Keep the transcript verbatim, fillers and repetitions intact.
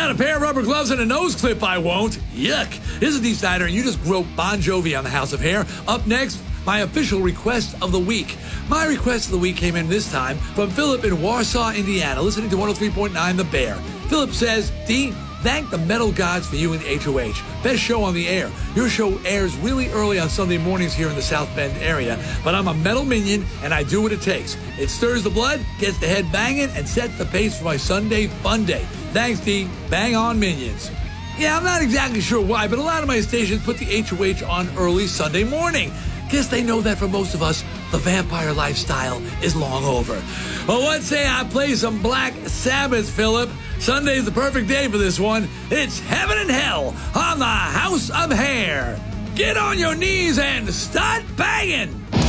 Without a pair of rubber gloves and a nose clip, I won't. Yuck. This is Dee Snider, and you just groped Bon Jovi on the House of Hair. Up next, my official request of the week. My request of the week came in this time from Philip in Warsaw, Indiana, listening to one oh three point nine The Bear. Philip says, Dee, thank the metal gods for you and the H O H. Best show on the air. Your show airs really early on Sunday mornings here in the South Bend area, but I'm a metal minion, and I do what it takes. It stirs the blood, gets the head banging, and sets the pace for my Sunday fun day. Thanks, Dee. Bang on, minions. Yeah, I'm not exactly sure why, but a lot of my stations put the H O H on early Sunday morning. Guess they know that for most of us, the vampire lifestyle is long over. Well, let's say I play some Black Sabbath, Philip. Sunday's the perfect day for this one. It's Heaven and Hell on the House of Hair. Get on your knees and start banging.